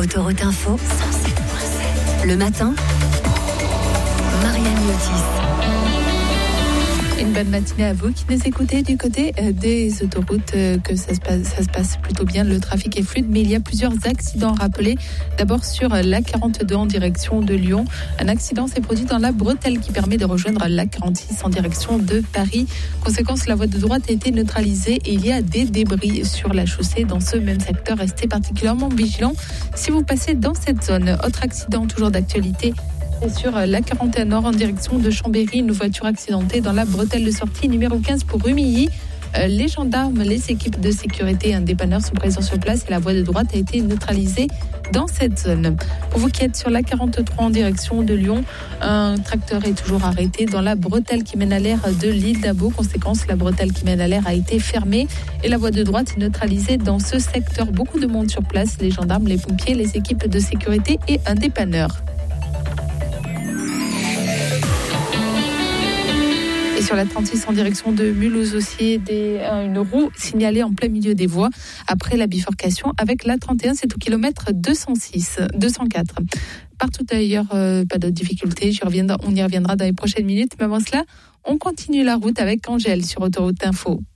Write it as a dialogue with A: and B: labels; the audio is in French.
A: Autoroute Info, 107.7. Le matin, Marianne Miotis.
B: Une bonne matinée à vous qui nous écoutez du côté des autoroutes, que ça se passe plutôt bien, le trafic est fluide, mais il y a plusieurs accidents rappelés. D'abord sur l'A42 en direction de Lyon. Un accident s'est produit dans la bretelle qui permet de rejoindre l'A46 en direction de Paris. Conséquence, la voie de droite a été neutralisée et il y a des débris sur la chaussée dans ce même secteur. Restez particulièrement vigilants si vous passez dans cette zone. Autre accident toujours d'actualité. Et sur la 41 Nord en direction de Chambéry, une voiture accidentée dans la bretelle de sortie numéro 15 pour Rumilly. Les gendarmes, les équipes de sécurité et un dépanneur sont présents sur place et la voie de droite a été neutralisée dans cette zone. Pour vous qui êtes sur la 43 en direction de Lyon, un tracteur est toujours arrêté dans la bretelle qui mène à l'aire de l'île d'Abo. Conséquence, la bretelle qui mène à l'aire a été fermée et la voie de droite est neutralisée dans ce secteur. Beaucoup de monde sur place, les gendarmes, les pompiers, les équipes de sécurité et un dépanneur. Et sur la 36 en direction de Mulhouse aussi, une roue signalée en plein milieu des voies après la bifurcation avec la 31, c'est au kilomètre 204. Partout ailleurs, pas de difficultés, on y reviendra dans les prochaines minutes. Mais avant cela, on continue la route avec Angèle sur Autoroute Info.